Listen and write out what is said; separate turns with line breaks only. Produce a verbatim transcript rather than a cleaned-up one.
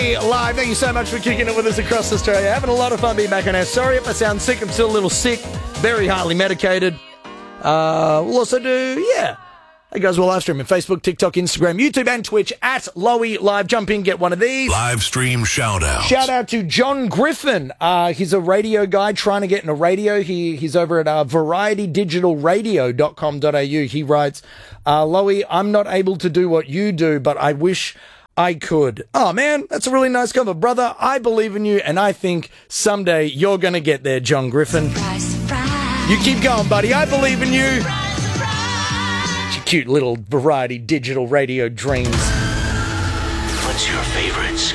Live, thank you so much for kicking it with us across Australia. Having a lot of fun being back on air. Sorry if I sound sick, I'm still a little sick, very highly medicated. Uh, we'll also do, yeah. Hey guys, we'll live stream on Facebook, TikTok, Instagram, YouTube, and Twitch at Lowy Live. Jump in, get one of these.
Live stream shout out.
Shout out to John Griffin. Uh, he's a radio guy trying to get into radio. He He's over at uh, variety digital radio dot com dot a u. He writes, uh, Lowy, I'm not able to do what you do, but I wish I could. Oh, man, that's a really nice cover. Brother, I believe in you, and I think someday you're going to get there, John Griffin.
Surprise, surprise.
You keep going, buddy. I believe in you. Cute little variety digital radio dreams.
What's your favorite